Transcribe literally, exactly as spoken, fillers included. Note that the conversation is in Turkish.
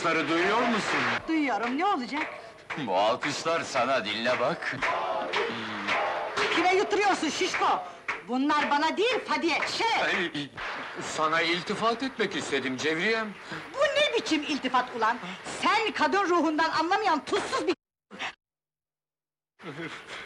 alkışları duyuyor musun? Duyuyorum, ne olacak? Bu alkışlar sana, dinle bak! Kime yutturuyorsun şişko? Bunlar bana değil, Fadiye, şeref! Sana iltifat etmek istedim Cevriyem. Bu ne biçim iltifat ulan? Sen kadın ruhundan anlamayan tuzsuz bir...